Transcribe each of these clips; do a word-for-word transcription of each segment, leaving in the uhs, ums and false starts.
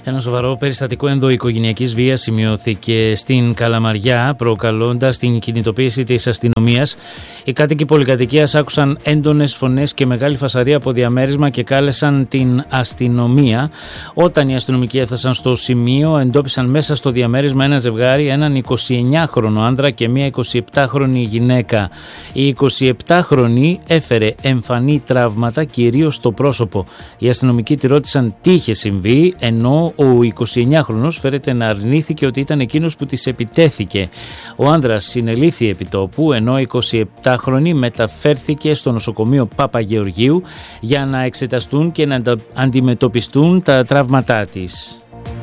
Ένα σοβαρό περιστατικό ενδοοικογενειακής βίας σημειώθηκε στην Καλαμαριά, προκαλώντας την κινητοποίηση της αστυνομίας. Οι κάτοικοι πολυκατοικίας άκουσαν έντονες φωνές και μεγάλη φασαρία από διαμέρισμα και κάλεσαν την αστυνομία. Όταν οι αστυνομικοί έφτασαν στο σημείο, εντόπισαν μέσα στο διαμέρισμα ένα ζευγάρι, έναν εικοσιεννιάχρονο άντρα και μία εικοσιεπτάχρονη γυναίκα. Η εικοσιεπτάχρονη έφερε εμφανή τραύματα, κυρίως στο πρόσωπο. Οι αστυνομικοί τη ρώτησαν τι είχε συμβεί, ενώ ο εικοσιεννιάχρονος φέρεται να αρνήθηκε ότι ήταν εκείνος που της επιτέθηκε. Ο άντρας συνελήφθη επιτόπου, ενώ η εικοσιεπτάχρονη μεταφέρθηκε στο νοσοκομείο Παπαγεωργίου για να εξεταστούν και να αντιμετωπιστούν τα τραύματά της.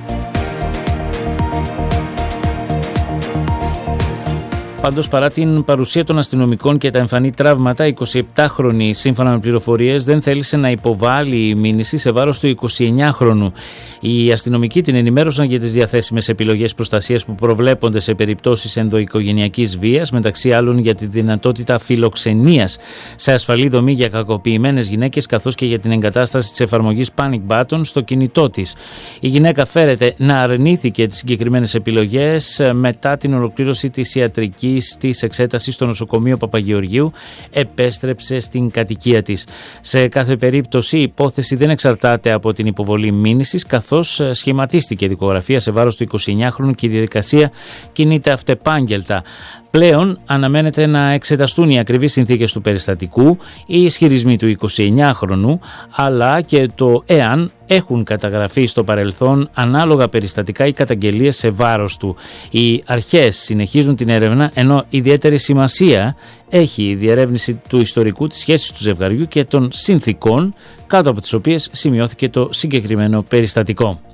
Πάντως, παρά την παρουσία των αστυνομικών και τα εμφανή τραύματα, η εικοσιεπτάχρονη, σύμφωνα με πληροφορίες, δεν θέλησε να υποβάλει μήνυση σε βάρος του εικοσιεννιάχρονου. Οι αστυνομικοί την ενημέρωσαν για τις διαθέσιμες επιλογές προστασίας που προβλέπονται σε περιπτώσεις ενδοοικογενειακής βίας, μεταξύ άλλων για τη δυνατότητα φιλοξενίας σε ασφαλή δομή για κακοποιημένες γυναίκες, καθώς και για την εγκατάσταση της εφαρμογής Panic Button στο κινητό της. Η γυναίκα φέρεται να αρνήθηκε τις συγκεκριμένες επιλογές μετά την ολοκλήρωση της ιατρικής της εξέτασης στο νοσοκομείο Παπαγεωργίου, επέστρεψε στην κατοικία της. Σε κάθε περίπτωση η υπόθεση δεν εξαρτάται από την υποβολή μήνυσης, καθώς σχηματίστηκε δικογραφία σε βάρος του εικοσιεννιάχρονου και η διαδικασία κινείται αυτεπάγγελτα. Πλέον αναμένεται να εξεταστούν οι ακριβείς συνθήκες του περιστατικού, οι ισχυρισμοί του εικοσιεννιάχρονου, αλλά και το εάν έχουν καταγραφεί στο παρελθόν ανάλογα περιστατικά ή καταγγελίες σε βάρος του. Οι αρχές συνεχίζουν την έρευνα, ενώ ιδιαίτερη σημασία έχει η διερεύνηση του ιστορικού της σχέσης του ζευγαριού και των συνθήκων κάτω από τις οποίες σημειώθηκε το συγκεκριμένο περιστατικό.